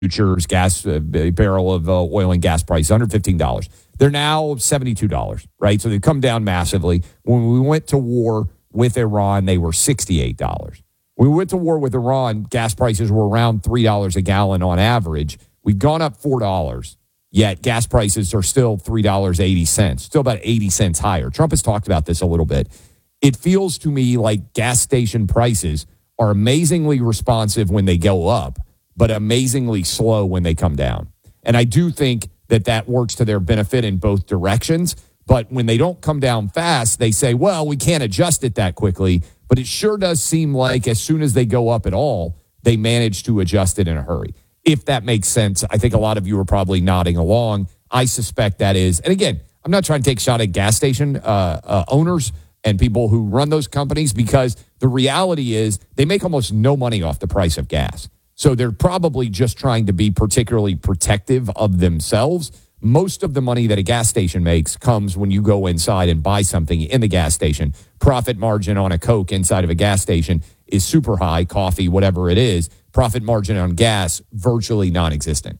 futures gas barrel of oil and gas price, $115. They're now $72, right? So they've come down massively. When we went to war with Iran, they were $68. When we went to war with Iran, gas prices were around $3 a gallon on average. We've gone up $4, yet gas prices are still $3.80, still about 80 cents higher. Trump has talked about this a little bit. It feels to me like gas station prices are amazingly responsive when they go up, but amazingly slow when they come down. And I do think that works to their benefit in both directions. But when they don't come down fast, they say, well, we can't adjust it that quickly. But it sure does seem like as soon as they go up at all, they manage to adjust it in a hurry. If that makes sense, I think a lot of you are probably nodding along. I suspect that is. And again, I'm not trying to take a shot at gas station owners and people who run those companies, because the reality is they make almost no money off the price of gas. So they're probably just trying to be particularly protective of themselves. Most of the money that a gas station makes comes when you go inside and buy something in the gas station. Profit margin on a Coke inside of a gas station is super high, coffee, whatever it is. Profit margin on gas, virtually non-existent.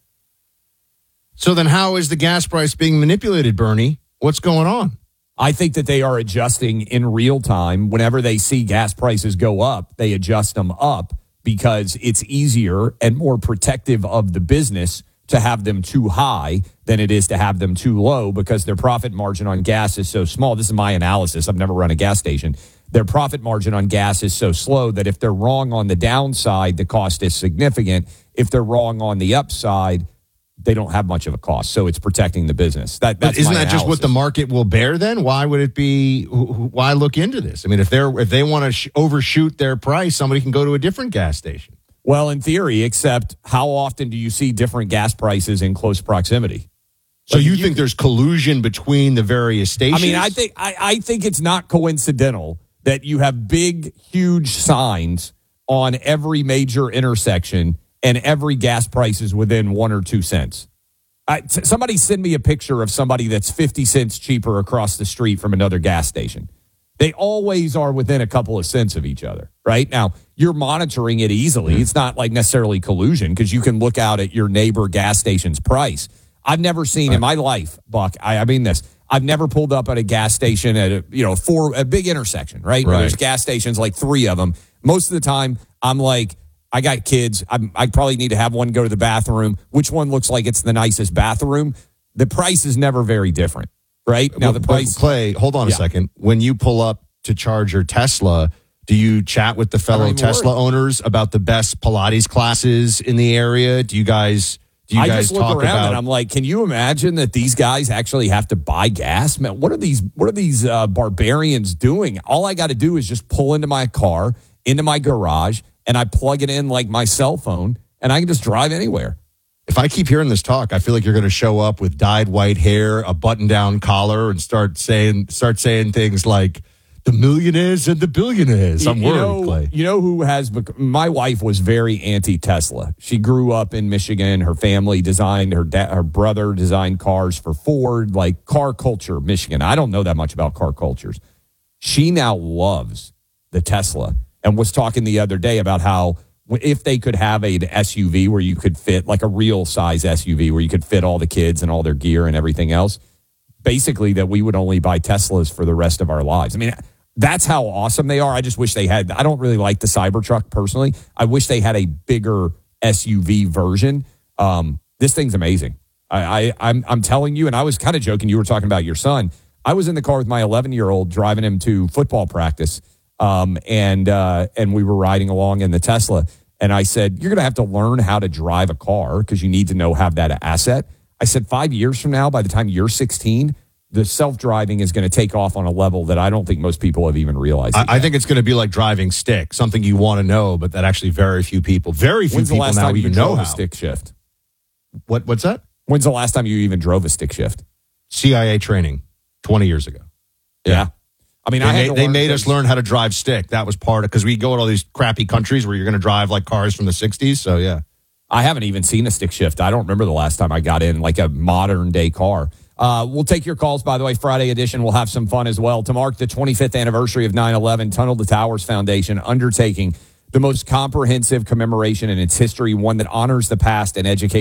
So then how is the gas price being manipulated, Bernie? What's going on? I think that they are adjusting in real time. Whenever they see gas prices go up, they adjust them up because it's easier and more protective of the business to have them too high than it is to have them too low, because their profit margin on gas is so small. This is my analysis. I've never run a gas station. Their profit margin on gas is so slow that if they're wrong on the downside, the cost is significant. If they're wrong on the upside, they don't have much of a cost. So it's protecting the business. That's isn't my that just what the market will bear then? Why would it be? Why look into this? I mean, if they want to overshoot their price, somebody can go to a different gas station. Well, in theory, except how often do you see different gas prices in close proximity? So you think there's collusion between the various stations? I mean, I think it's not coincidental that you have big, huge signs on every major intersection and every gas price is within 1 or 2 cents. Somebody send me a picture of somebody that's 50 cents cheaper across the street from another gas station. They always are within a couple of cents of each other, right? Now, you're monitoring it easily. It's not like necessarily collusion, because you can look out at your neighbor gas station's price. I've never seen in my life, Buck, I mean this, I've never pulled up at a gas station at a big intersection, right? Where there's gas stations, like 3 of them. Most of the time, I'm like, I got kids. I probably need to have one go to the bathroom. Which one looks like it's the nicest bathroom? The price is never very different, right? Now, the price. Clay, hold on a second. When you pull up to charge your Tesla, do you chat with the fellow Tesla owners about the best Pilates classes in the area? Do you guys I just look around and I'm like, can you imagine that these guys actually have to buy gas? Man, what are these barbarians doing? All I got to do is just pull into my car, into my garage, and I plug it in like my cell phone, and I can just drive anywhere. If I keep hearing this talk, I feel like you're going to show up with dyed white hair, a button-down collar, and start saying things like the millionaires and the billionaires. I'm worried, Clay. You know who my wife was very anti-Tesla. She grew up in Michigan. Her family designed, her brother designed cars for Ford, like car culture, Michigan. I don't know that much about car cultures. She now loves the Tesla and was talking the other day about how if they could have an SUV where you could fit, like a real size SUV where you could fit all the kids and all their gear and everything else, basically that we would only buy Teslas for the rest of our lives. I mean, that's how awesome they are. I just wish they had, I don't really like the Cybertruck personally. I wish they had a bigger SUV version. This thing's amazing. I'm telling you, and I was kind of joking. You were talking about your son. I was in the car with my 11-year-old driving him to football practice. And we were riding along in the Tesla, and I said, you're going to have to learn how to drive a car because you need to have that asset. I said, 5 years from now, by the time you're 16, the self-driving is going to take off on a level that I don't think most people have even realized. I think it's going to be like driving stick, something you want to know, but that actually very few people now even know how. A stick shift? What's that? When's the last time you even drove a stick shift? CIA training 20 years ago. Yeah. I mean, they made us learn how to drive stick. That was part of, because we go to all these crappy countries where you're going to drive like cars from the 60s. So, yeah. I haven't even seen a stick shift. I don't remember the last time I got in like a modern day car. We'll take your calls, by the way. Friday edition, we'll have some fun as well. To mark the 25th anniversary of 9/11, Tunnel to Towers Foundation undertaking the most comprehensive commemoration in its history, one that honors the past and educates